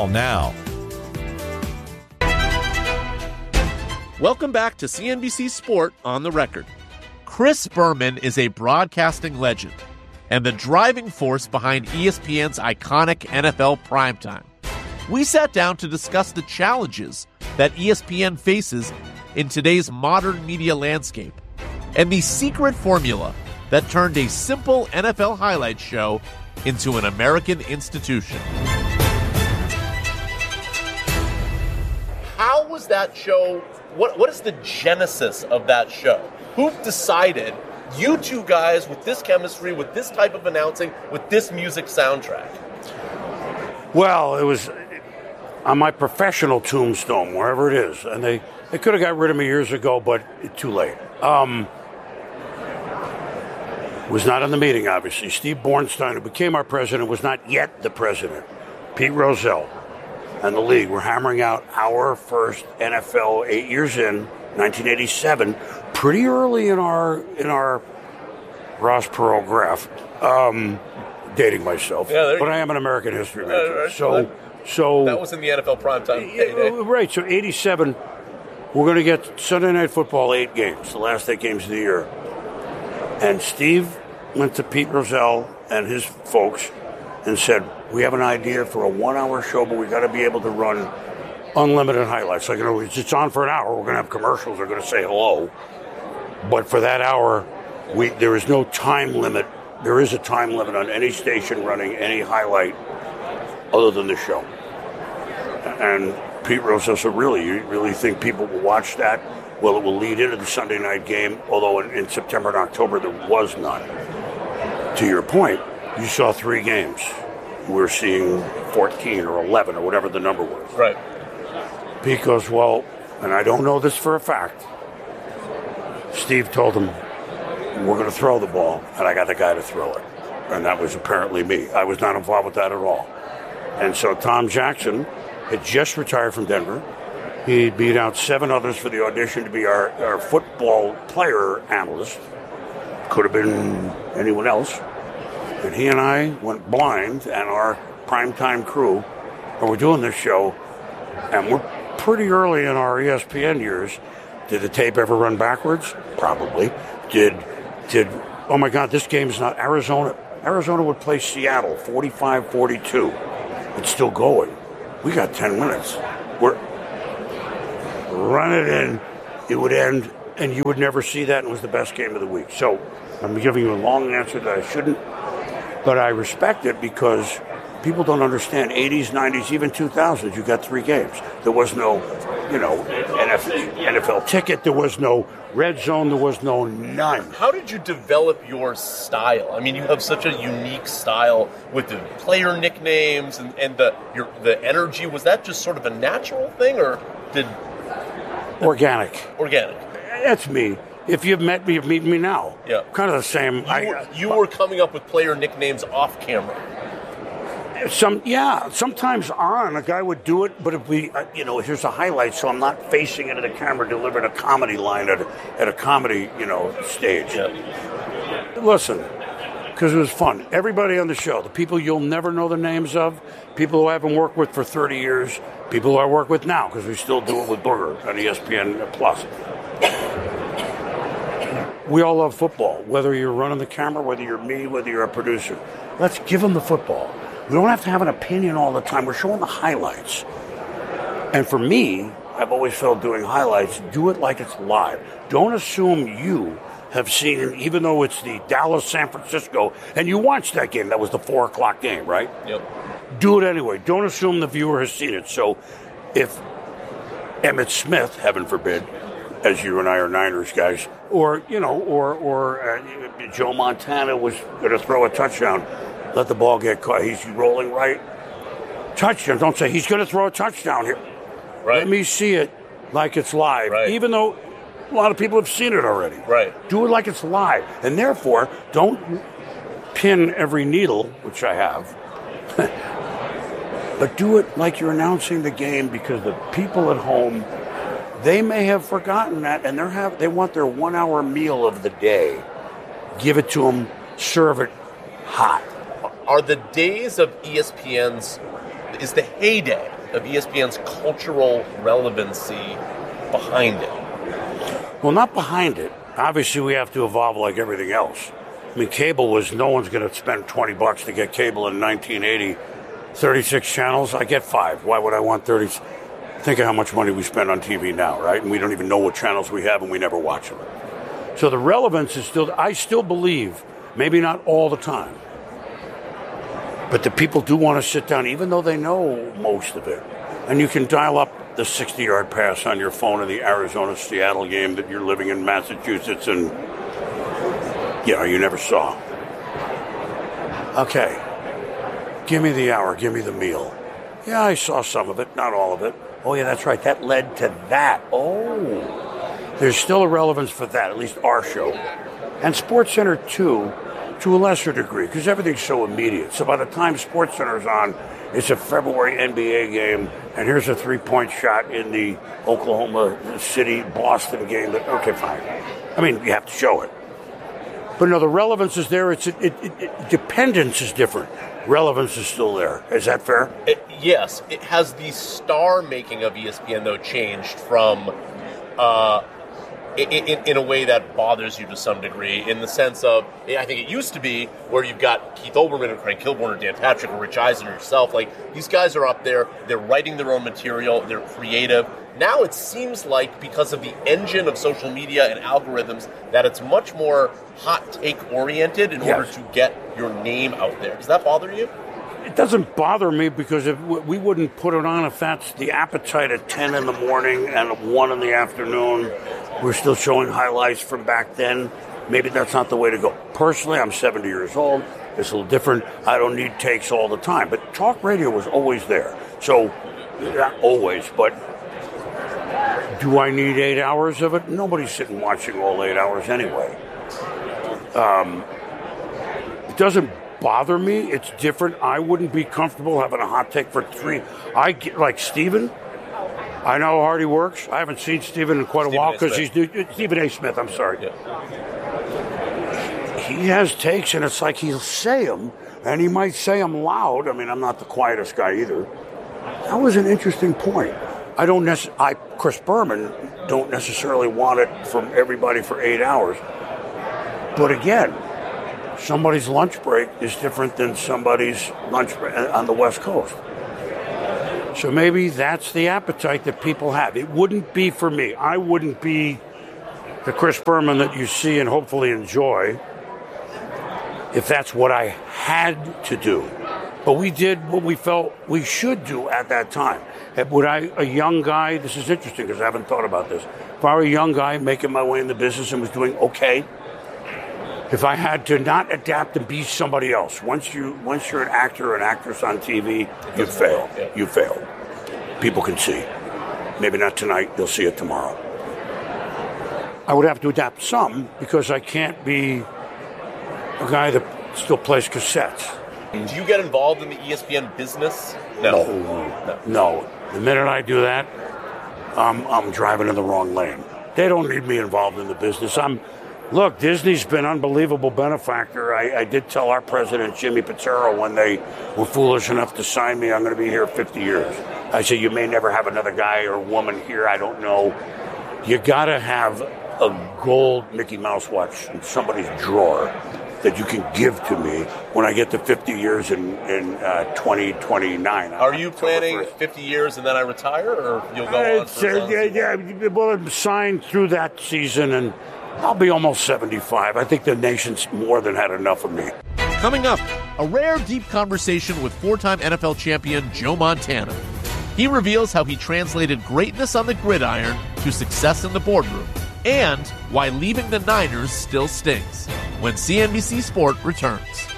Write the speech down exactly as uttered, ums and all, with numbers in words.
Call now. Welcome back to C N B C Sport on the Record. Chris Berman is a broadcasting legend and the driving force behind E S P N's iconic N F L primetime. We sat down to discuss the challenges that E S P N faces in today's modern media landscape and the secret formula that turned a simple N F L highlight show into an American institution. How was that show? What What is the genesis of that show? Who decided you two guys with this chemistry, with this type of announcing, with this music soundtrack? Well, it was on my professional tombstone, wherever it is. And they, they could have got rid of me years ago, but too late. Um, was not in the meeting, obviously. Steve Bornstein, who became our president, was not yet the president. Pete Rozelle and the league were hammering out our first N F L eight years in, nineteen eighty-seven, pretty early in our in our Ross Perot graph. Um, dating myself, yeah, but I am an American history major. Uh, right. So, well, so that was in the N F L primetime. Yeah, right. So eighty-seven, we're going to get Sunday Night Football eight games, the last eight games of the year. And Steve went to Pete Rozelle and his folks and said, we have an idea for a one-hour show, but we got to be able to run unlimited highlights. Like, you know, it's on for an hour. We're going to have commercials. They're going to say hello. But for that hour, we there is no time limit. There is a time limit on any station running any highlight other than the show. And Pete Rozelle said, really, you really think people will watch that? Well, it will lead into the Sunday night game, although in, in September and October there was none. To your point, you saw three games. We're seeing fourteen or eleven or whatever the number was. Right. Pete goes, well, and I don't know this for a fact, Steve told him, we're going to throw the ball, and I got the guy to throw it. And that was apparently me. I was not involved with that at all. And so Tom Jackson had just retired from Denver. He beat out seven others for the audition to be our, our football player analyst. Could have been anyone else. And he and I went blind, and our primetime crew, and we're doing this show, and we're pretty early in our E S P N years. Did the tape ever run backwards? Probably. Did, did oh my God, this game's not Arizona. Arizona would play Seattle, forty-five forty-two. It's still going. We got ten minutes. We're run it in. It would end, and you would never see that, and it was the best game of the week. So I'm giving you a long answer that I shouldn't, but I respect it because people don't understand. eighties, nineties, even two thousands, you got three games. There was no, you know, N F L ticket. There was no red zone. There was no none. How did you develop your style? I mean, you have such a unique style with the player nicknames and, and the your the energy. Was that just sort of a natural thing, or did organic? Organic. That's me. If you've met me, you've met me now. Yeah. Kind of the same. You, I, were, you were coming up with player nicknames off camera. Some, yeah, sometimes on, a guy would do it, but if we, uh, you know, here's a highlight, so I'm not facing into the camera, delivering a comedy line at a, at a comedy, you know, stage. Yeah. Listen, because it was fun. Everybody on the show, the people you'll never know the names of, people who I haven't worked with for thirty years, people who I work with now, because we still do it with Booger on E S P N Plus. We all love football, whether you're running the camera, whether you're me, whether you're a producer. Let's give them the football. We don't have to have an opinion all the time. We're showing the highlights. And for me, I've always felt doing highlights, do it like it's live. Don't assume you have seen, even though it's the Dallas-San Francisco, and you watched that game. That was the four o'clock game, right? Yep. Do it anyway. Don't assume the viewer has seen it. So if Emmitt Smith, heaven forbid, as you and I are Niners guys, or, you know, or, or uh, Joe Montana was going to throw a touchdown, let the ball get caught. He's rolling right. Touchdown. Don't say he's going to throw a touchdown here. Right. Let me see it like it's live. Right. Even though a lot of people have seen it already. Right. Do it like it's live. And therefore, don't pin every needle, which I have. But do it like you're announcing the game, because the people at home, they may have forgotten that, and they have they want their one-hour meal of the day. Give it to them. Serve it hot. Are the days of E S P N's, is the heyday of E S P N's cultural relevancy behind it? Well, not behind it. Obviously, we have to evolve like everything else. I mean, cable was, no one's going to spend twenty bucks to get cable in nineteen eighty. thirty-six channels, I get five. Why would I want thirty? Think of how much money we spend on T V now, right? And we don't even know what channels we have, and we never watch them. So the relevance is still, I still believe, maybe not all the time, but the people do want to sit down, even though they know most of it. And you can dial up the sixty-yard pass on your phone in the Arizona-Seattle game that you're living in Massachusetts and, you know, you never saw. Okay. Give me the hour. Give me the meal. Yeah, I saw some of it, not all of it. Oh, yeah, that's right. That led to that. Oh. There's still a relevance for that, at least our show. And SportsCenter, too, to a lesser degree, because everything's so immediate. So by the time SportsCenter's on, it's a February N B A game, and here's a three-point shot in the Oklahoma City-Boston game. That, okay, fine. I mean, you have to show it. But no, the relevance is there. It's it, it, it, dependence is different. Relevance is still there. Is that fair? It, yes. It has the star making of E S P N, though, changed from uh, in, in, in a way that bothers you to some degree, in the sense of, I think it used to be where you've got Keith Olbermann and Craig Kilborn or Dan Patrick or Rich Eisen or yourself. Like, these guys are up there. They're writing their own material. They're creative. Now it seems like, because of the engine of social media and algorithms, that it's much more hot take oriented in yes. order to get your name out there. Does that bother you? It doesn't bother me, because if we wouldn't put it on if that's the appetite at ten in the morning and at one in the afternoon. We're still showing highlights from back then. Maybe that's not the way to go. Personally, I'm seventy years old. It's a little different. I don't need takes all the time. But talk radio was always there. So, not always, but do I need eight hours of it? Nobody's sitting watching all eight hours anyway. Um, it doesn't bother me. It's different. I wouldn't be comfortable having a hot take for three. I get, like Stephen, I know how hard he works. I haven't seen Stephen in quite a while because he's new. Stephen A. Smith, I'm sorry. Yeah. He has takes, and it's like he'll say them, and he might say them loud. I mean, I'm not the quietest guy either. That was an interesting point. I don't necessarily, I, Chris Berman, don't necessarily want it from everybody for eight hours. But again, somebody's lunch break is different than somebody's lunch break on the West Coast. So maybe that's the appetite that people have. It wouldn't be for me. I wouldn't be the Chris Berman that you see and hopefully enjoy if that's what I had to do. But we did what we felt we should do at that time. Would I, a young guy, this is interesting because I haven't thought about this. If I were a young guy making my way in the business and was doing okay, if I had to not adapt and be somebody else, once, you, once you're an actor or an actress on T V, you fail. You fail. People can see. Maybe not tonight, they'll see it tomorrow. I would have to adapt some because I can't be a guy that still plays cassettes. Do you get involved in the E S P N business? No. No. no. The minute I do that, um, I'm driving in the wrong lane. They don't need me involved in the business. I'm, look, Disney's been an unbelievable benefactor. I, I did tell our president, Jimmy Pizzaro, when they were foolish enough to sign me, I'm going to be here fifty years. I said, you may never have another guy or woman here. I don't know. You got to have a gold Mickey Mouse watch in somebody's drawer that you can give to me when I get to fifty years in, in uh, twenty twenty-nine. Are you planning fifty years and then I retire, or you'll go on for uh, yeah, yeah, well, I'm signed through that season, and I'll be almost seventy-five. I think the nation's more than had enough of me. Coming up, a rare, deep conversation with four-time N F L champion Joe Montana. He reveals how he translated greatness on the gridiron to success in the boardroom, and why leaving the Niners still stings, when C N B C Sport returns.